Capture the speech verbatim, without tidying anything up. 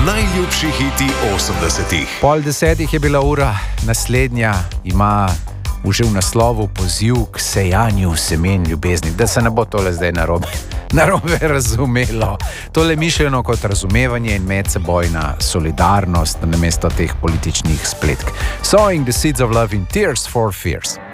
Najljubši hiti osemdesetih. Pol desetih je bila ura, naslednja ima že v naslovu poziv k sejanju semen ljubezni, da se ne bo tole zdaj narobe, narobe razumelo. Tole mišljeno kot razumevanje in medsebojna solidarnost namesto teh političnih spletk. Sowing the seeds of love in Tears for Fears.